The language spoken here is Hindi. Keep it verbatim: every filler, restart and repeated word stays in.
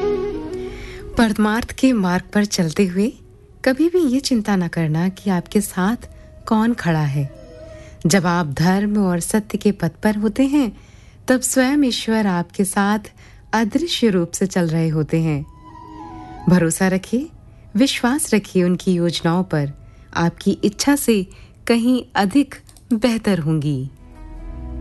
परमार्थ के मार्ग पर चलते हुए कभी भी ये चिंता न करना कि आपके साथ कौन खड़ा है। जब आप धर्म और सत्य के पथ पर होते हैं, तब स्वयं ईश्वर आपके साथ अदृश्य रूप से चल रहे होते हैं। भरोसा रखिए, विश्वास रखिए उनकी योजनाओं पर, आपकी इच्छा से कहीं अधिक बेहतर होंगी।